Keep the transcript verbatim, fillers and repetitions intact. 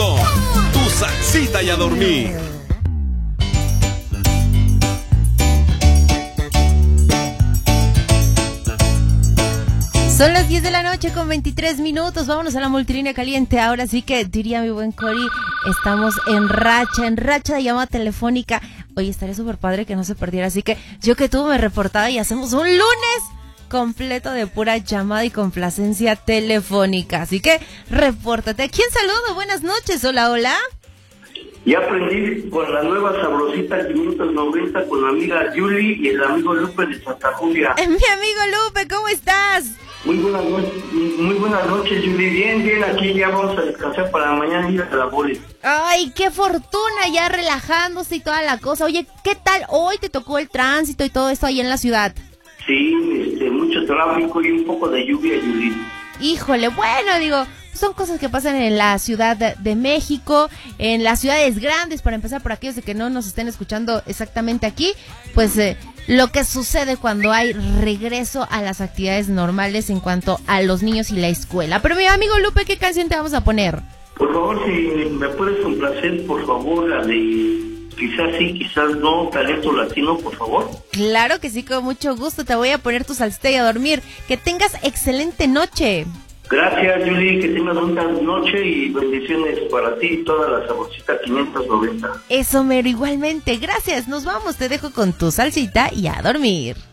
con tu salsita y a dormir. Son las diez de la noche con veintitrés minutos, vámonos a la multilínea caliente. Ahora sí que diría mi buen Cory, estamos en racha, en racha de llamada telefónica. Oye, estaría súper padre que no se perdiera, así que yo que tú me reportaba y hacemos un lunes completo de pura llamada y complacencia telefónica. Así que repórtate. ¿Quién saludo? Buenas noches, hola, hola. Ya aprendí con la nueva sabrosita quinientos noventa con la amiga Julie y el amigo Lupe de Santa Julia. Mi amigo Lupe, ¿cómo estás? Muy buenas noches, muy buenas noches, Julie. Bien, bien, aquí ya vamos a descansar para mañana ir a la boli. Ay, qué fortuna, ya relajándose y toda la cosa. Oye, ¿qué tal hoy te tocó el tránsito y todo esto ahí en la ciudad? Sí, este, mucho tráfico y un poco de lluvia, Julie. Híjole, bueno, digo, son cosas que pasan en la Ciudad de, de México, en las ciudades grandes, para empezar, por aquellos de que no nos estén escuchando exactamente aquí, pues eh, lo que sucede cuando hay regreso a las actividades normales en cuanto a los niños y la escuela. Pero mi amigo Lupe, ¿qué canción te vamos a poner? Por favor, si me puedes complacer, por favor, la de quizás sí, quizás no, Talento Latino, por favor. Claro que sí, con mucho gusto, te voy a poner tu salsita y a dormir. Que tengas excelente noche. Gracias, Julie, que tengas una noche y bendiciones para ti y toda la sabrosita quinientos noventa. Eso mero, igualmente, gracias, nos vamos, te dejo con tu salsita y a dormir.